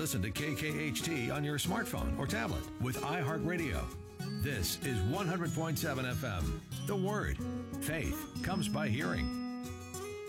listen to KKHT on your smartphone or tablet with iHeartRadio. This is 100.7 FM. The Word. Faith comes by hearing.